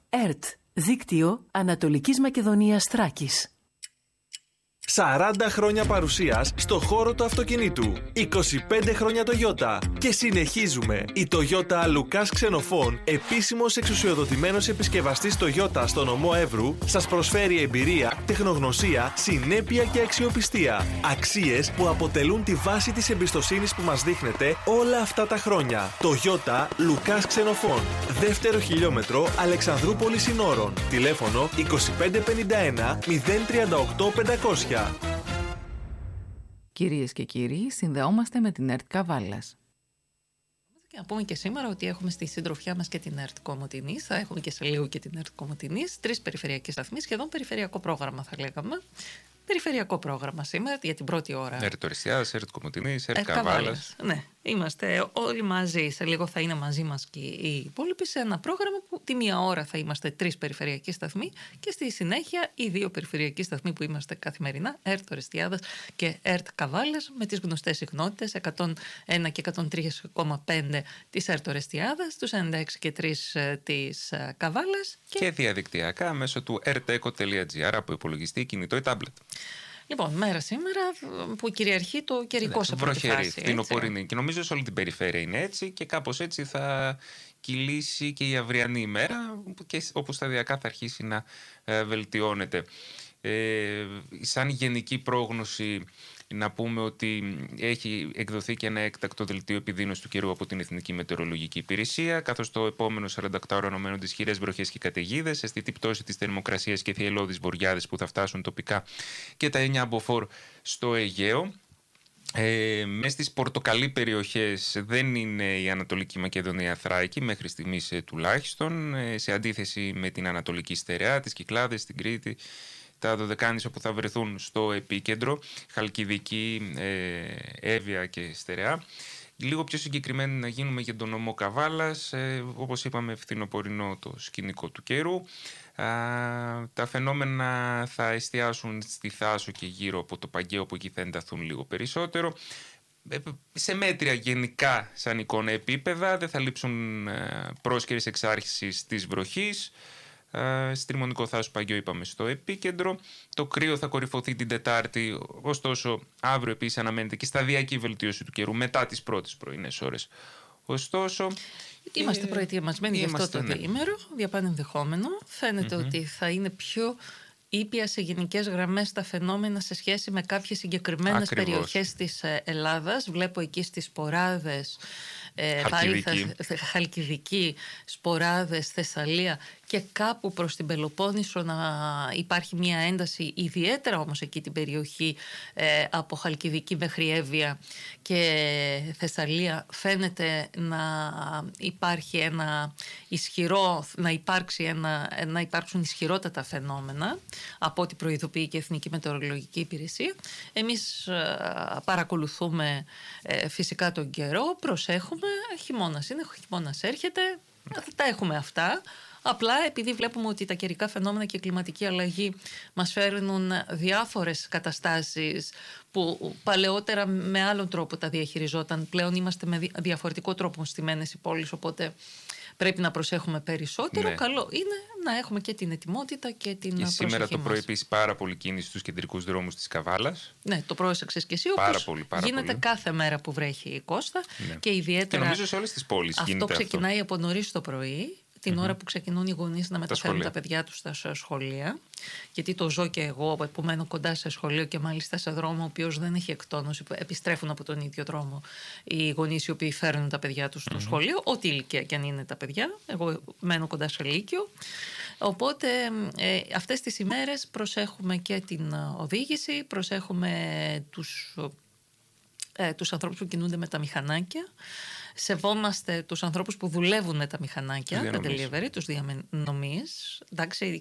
ΕΡΤ, Δίκτυο Ανατολικής Μακεδονίας Θράκης. 40 χρόνια παρουσίας στο χώρο του αυτοκινήτου. 25 χρόνια Toyota. Και συνεχίζουμε. Η Toyota Λουκάς Ξενοφών, επίσημος εξουσιοδοτημένος επισκευαστής Toyota στο νομό Εύρου, σας προσφέρει εμπειρία, τεχνογνωσία, συνέπεια και αξιοπιστία. Αξίες που αποτελούν τη βάση της εμπιστοσύνης που μας δείχνετε όλα αυτά τα χρόνια. Toyota Λουκάς Ξενοφών. Δεύτερο χιλιόμετρο Αλεξανδρούπολης Συνόρων. Τηλέφωνο 2551 038 500. Κυρίες και κύριοι, συνδεόμαστε με την ΕΡΤ Καβάλας. Και να πούμε και σήμερα ότι έχουμε στη συντροφιά μας και την ΕΡΤ Κομοτηνής, θα έχουμε και σε λίγο και την ΕΡΤ Κομοτηνής, 3 περιφερειακές σταθμοί, σχεδόν περιφερειακό πρόγραμμα θα λέγαμε. Περιφερειακό πρόγραμμα σήμερα για την πρώτη ώρα. ΕΡΤ Ορεστιάδας, ΕΡΤ Κομοτηνής, ΕΡΤ Καβάλας. Ναι, είμαστε όλοι μαζί. Σε λίγο θα είναι μαζί μας και οι υπόλοιποι σε ένα πρόγραμμα που τη μία ώρα θα είμαστε 3 περιφερειακοί σταθμοί και στη συνέχεια οι 2 περιφερειακοί σταθμοί που είμαστε καθημερινά, ΕΡΤ Ορεστιάδας και ΕΡΤ Καβάλας, με τις γνωστές συχνότητες 101 και 103,5 της ΕΡΤ Ορεστιάδας, τους 96 και 3 της Καβάλας και διαδικτυακά μέσω του rteco.gr από υπολογιστή, κινητό ή τάμπλετ. Λοιπόν, μέρα σήμερα που κυριαρχεί το καιρικό σε πρώτη φάση. Βροχερή, φθινοπορεινή. Και νομίζω σε όλη την περιφέρεια είναι έτσι και κάπως έτσι θα κυλήσει και η αυριανή ημέρα, και όπου σταδιακά θα αρχίσει να βελτιώνεται. Σαν γενική πρόγνωση να πούμε ότι έχει εκδοθεί και ένα έκτακτο δελτίο επιδείνωσης του καιρού από την Εθνική Μετεωρολογική Υπηρεσία, καθώς το επόμενο 48ωρο αναμένονται ισχυρές βροχές και καταιγίδες, αισθητή πτώση της θερμοκρασίας και θυελλώδεις βοριάδες που θα φτάσουν τοπικά και τα 9 μποφόρ στο Αιγαίο. Μες στις πορτοκαλί περιοχές δεν είναι η Ανατολική Μακεδονία Θράκη μέχρι στιγμής τουλάχιστον, σε αντίθεση με την Ανατολική Στερεά, τις Κυκλάδες, την Κρήτη, τα Δωδεκάνησα που θα βρεθούν στο επίκεντρο, Χαλκιδική, Εύβοια και Στερεά. Λίγο πιο συγκεκριμένοι να γίνουμε για τον νομό Καβάλας, όπως είπαμε φθινοπορεινό το σκηνικό του καιρού. Τα φαινόμενα θα εστιάσουν στη Θάσο και γύρω από το Παγκαίο, όπου εκεί θα ενταθούν λίγο περισσότερο. Σε μέτρια γενικά σαν εικόνα επίπεδα, δεν θα λείψουν πρόσκαιρες εξάρχισης της βροχής. Στριμονικό Θάσο Παγκαίο είπαμε στο επίκεντρο. Το κρύο θα κορυφωθεί την Τετάρτη, ωστόσο αύριο επίσης αναμένεται και σταδιακή βελτίωση του καιρού μετά τις πρώτες πρωινές ώρες. Ωστόσο, είμαστε προετοιμασμένοι για αυτό το διήμερο, διαπανενδεχόμενο. Φαίνεται ότι θα είναι πιο ήπια σε γενικές γραμμές τα φαινόμενα σε σχέση με κάποιες συγκεκριμένες περιοχές της Ελλάδας. Βλέπω εκεί στις Σποράδες, Χαλκιδική, Σποράδες, Θεσσαλία και κάπου προς την Πελοπόννησο να υπάρχει μια ένταση, ιδιαίτερα όμως εκεί την περιοχή από Χαλκιδική μέχρι Εύβοια και Θεσσαλία φαίνεται να υπάρχει ένα ισχυρό, να υπάρξουν ισχυρότατα φαινόμενα από ό,τι προειδοποιεί και η Εθνική Μετεωρολογική Υπηρεσία. Εμείς παρακολουθούμε φυσικά τον καιρό, προσέχουμε, χειμώνας είναι, χειμώνας έρχεται, τα έχουμε αυτά. Απλά επειδή βλέπουμε ότι τα καιρικά φαινόμενα και η κλιματική αλλαγή μας φέρνουν διάφορες καταστάσεις που παλαιότερα με άλλον τρόπο τα διαχειριζόταν, πλέον είμαστε με διαφορετικό τρόπο στημένες οι πόλεις, οπότε πρέπει να προσέχουμε περισσότερο. Ναι. Καλό είναι να έχουμε και την ετοιμότητα και την προσοχή μας. Σήμερα το πρωί επίσης πάρα πολύ κίνηση στους κεντρικούς δρόμους της Καβάλας. Ναι, το πρόσεξες και εσύ, όπως γίνεται κάθε μέρα που βρέχει η Κώστα. Ναι. Και ιδιαίτερα και νομίζω σε όλες τις πόλεις αυτό ξεκινάει από νωρίς το πρωί, την ώρα που ξεκινούν οι γονείς να μεταφέρουν τα παιδιά τους στα σχολεία. Γιατί το ζω και εγώ που μένω κοντά σε σχολείο και μάλιστα σε δρόμο ο οποίος δεν έχει εκτόνωση, επιστρέφουν από τον ίδιο δρόμο οι γονείς οι οποίοι φέρνουν τα παιδιά τους στο σχολείο, ό,τι ηλικία και αν είναι τα παιδιά. Εγώ μένω κοντά σε Λύκειο. Οπότε αυτές τις ημέρες προσέχουμε και την οδήγηση, προσέχουμε τους ανθρώπους που κινούνται με τα μηχανάκια. Σεβόμαστε τους ανθρώπους που δουλεύουν με τα μηχανάκια, τα delivery, τους διανομείς. Εντάξει,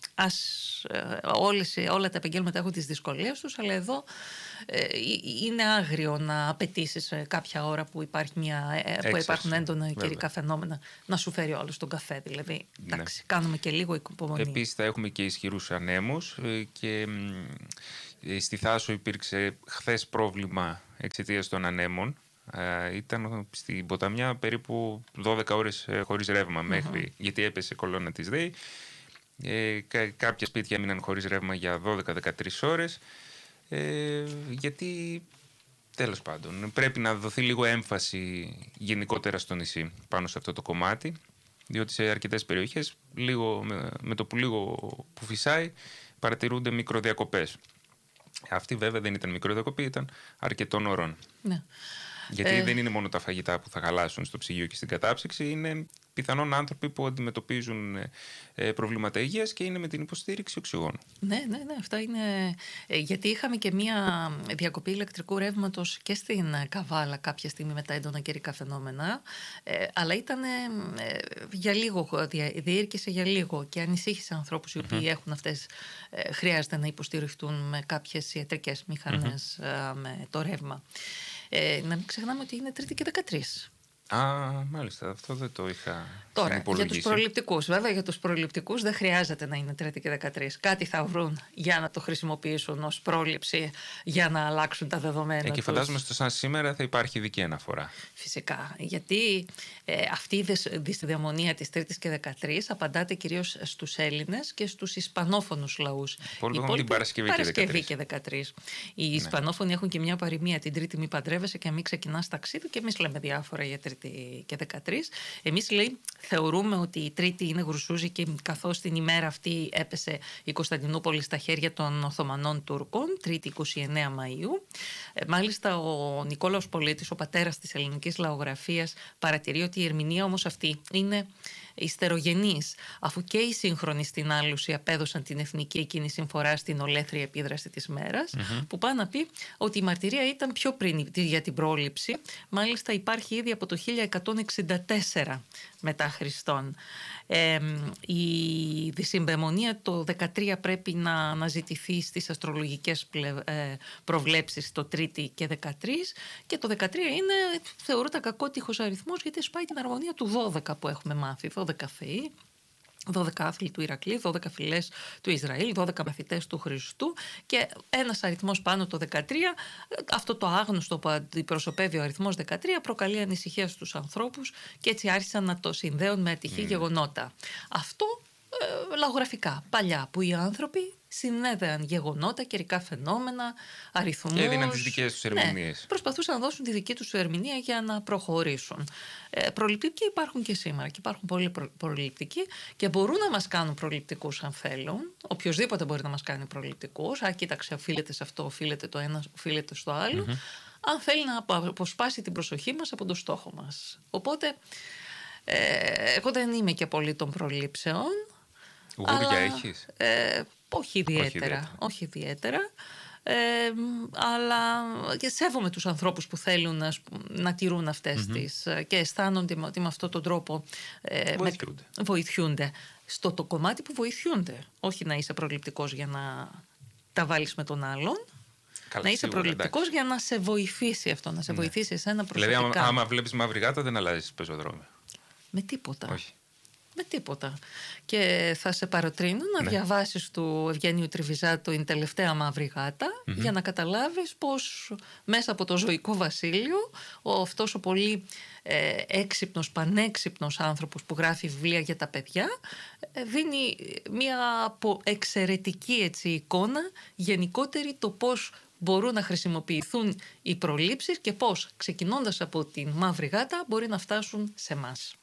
όλα τα επαγγέλματα έχουν τις δυσκολίες τους, αλλά εδώ είναι άγριο να απαιτήσεις κάποια ώρα που υπάρχουν έντονα καιρικά φαινόμενα να σου φέρει όλος τον καφέ. Δηλαδή, εντάξει, κάνουμε και λίγο υπομονή. Επίσης θα έχουμε και ισχυρούς ανέμους και στη Θάσο υπήρξε χθες πρόβλημα εξαιτίας των ανέμων. Ήταν στην Ποταμιά περίπου 12 ώρες χωρίς ρεύμα μέχρι, γιατί έπεσε κολόνα της ΔΕΗ. Κάποια σπίτια έμειναν χωρίς ρεύμα για 12-13 ώρες, γιατί τέλος πάντων πρέπει να δοθεί λίγο έμφαση γενικότερα στο νησί πάνω σε αυτό το κομμάτι, διότι σε αρκετές περιοχές με το που φυσάει παρατηρούνται μικροδιακοπές. Αυτή βέβαια δεν ήταν μικροδιακοπή, ήταν αρκετών ωρών. Ναι. Γιατί δεν είναι μόνο τα φαγητά που θα χαλάσουν στο ψυγείο και στην κατάψυξη, είναι πιθανόν άνθρωποι που αντιμετωπίζουν προβλήματα υγείας και είναι με την υποστήριξη οξυγόνου. Ναι, αυτά είναι. Γιατί είχαμε και μία διακοπή ηλεκτρικού ρεύματος και στην Καβάλα κάποια στιγμή με τα έντονα καιρικά φαινόμενα, αλλά ήταν για λίγο, διήρκησε για λίγο και ανησύχησε ανθρώπους οι οποίοι έχουν αυτές, χρειάζεται να υποστηριχτούν με κάποιες ιατρικές μηχανές με το ρεύμα. Να μην ξεχνάμε ότι είναι Τρίτη και 13. Μάλιστα, αυτό δεν το είχα Τώρα, για τους προληπτικούς. Βέβαια, για τους προληπτικούς δεν χρειάζεται να είναι Τρίτη και 13. Κάτι θα βρουν για να το χρησιμοποιήσουν ως πρόληψη, για να αλλάξουν τα δεδομένα. Και φαντάζομαι στο σαν σήμερα θα υπάρχει ειδική αναφορά. Φυσικά. Γιατί αυτή η δυσδαιμονία της Τρίτης και 13 απαντάται κυρίως στους Έλληνες και στους Ισπανόφωνους λαούς. Την Παρασκευή και 13. Οι Ισπανόφωνοι έχουν και μια παροιμία: την Τρίτη μη παντρεύεσαι και μη ξεκινάς ταξίδι, και εμείς λέμε διάφορα για Τρίτη και 13. Εμείς, λέει, θεωρούμε ότι η Τρίτη είναι γρουσούζικη, καθώς την ημέρα αυτή έπεσε η Κωνσταντινούπολη στα χέρια των Οθωμανών Τούρκων, Τρίτη 29 Μαΐου. Μάλιστα, ο Νικόλαος Πολίτης, ο πατέρας της ελληνικής λαογραφίας, παρατηρεί ότι η ερμηνεία όμως αυτή είναι υστερογενής, αφού και οι σύγχρονοι στην άλουση απέδωσαν την εθνική εκείνη συμφορά στην ολέθρια επίδραση της μέρας, που πάει να πει ότι η μαρτυρία ήταν πιο πριν για την πρόληψη. Μάλιστα υπάρχει ήδη από το 1164 μετά Χριστόν. Η δυσυμπαιμονία το 13 πρέπει να αναζητηθεί στις αστρολογικές προβλέψεις το Τρίτη και 13, και το 13 είναι, θεωρείται, κακότυχος αριθμός, γιατί σπάει την αρμονία του 12 που έχουμε μάθει. 12 θεοί, 12 άθλοι του Ηρακλή, 12 φυλές του Ισραήλ, 12 μαθητές του Χριστού, και ένας αριθμός πάνω το 13, αυτό το άγνωστο που αντιπροσωπεύει ο αριθμός 13, προκαλεί ανησυχία στους ανθρώπους και έτσι άρχισαν να το συνδέουν με ατυχή γεγονότα. Αυτό λαογραφικά, παλιά, που οι άνθρωποι συνέδεαν γεγονότα, καιρικά φαινόμενα, αριθμούς. Και έδιναν τις δικές τους ερμηνείες. Προσπαθούσαν να δώσουν τη δική τους ερμηνεία για να προχωρήσουν. Προληπτικοί υπάρχουν και σήμερα, και υπάρχουν πολλοί προληπτικοί και μπορούν να μας κάνουν προληπτικούς αν θέλουν. Οποιοςδήποτε μπορεί να μας κάνει προληπτικούς. Κοίταξε, οφείλεται σε αυτό, οφείλεται το ένα, οφείλεται στο άλλο. Αν θέλει να αποσπάσει την προσοχή μας από το στόχο μας. Οπότε, εγώ δεν είμαι και πολύ των προλήψεων. Γούρια έχεις? Όχι ιδιαίτερα. Αλλά και σέβομαι τους ανθρώπους που θέλουν να τηρούν αυτές τις, και αισθάνονται ότι με αυτόν τον τρόπο βοηθιούνται. Στο το κομμάτι που βοηθιούνται. Όχι να είσαι προληπτικός για να τα βάλεις με τον άλλον. Καλά, να είσαι προληπτικός για να σε βοηθήσει αυτό, να σε βοηθήσει εσένα προσωπικά. Δηλαδή, άμα βλέπεις μαύρη γάτα, δεν αλλάζεις πεζοδρόμιο. Με τίποτα. Όχι. Με τίποτα. Και θα σε παροτρύνω να διαβάσεις του Ευγένιου Τριβιζάτου «Η τελευταία μαύρη γάτα», για να καταλάβεις πως μέσα από το ζωικό βασίλειο αυτός ο πολύ έξυπνος, πανέξυπνος άνθρωπος που γράφει βιβλία για τα παιδιά δίνει μια εξαιρετική εικόνα γενικότερη το πώς μπορούν να χρησιμοποιηθούν οι προλήψεις και πώς, ξεκινώντας από την μαύρη γάτα, μπορεί να φτάσουν σε εμάς.